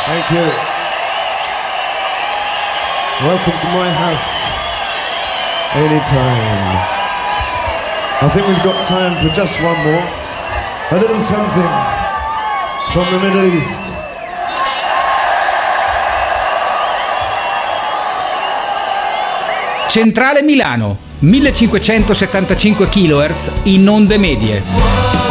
Thank you. Welcome to my house. Anytime. I think we've got time for just one more. A little something from the Middle East. Centrale Milano, 1575 kHz in onde medie.